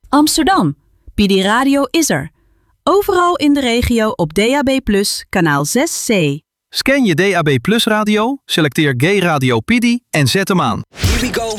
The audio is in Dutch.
Amsterdam. PD Radio is er. Overal in de regio op DAB+, kanaal 6C. Scan je DAB Plus radio, selecteer Gay Radio PD en zet hem aan. Here we go.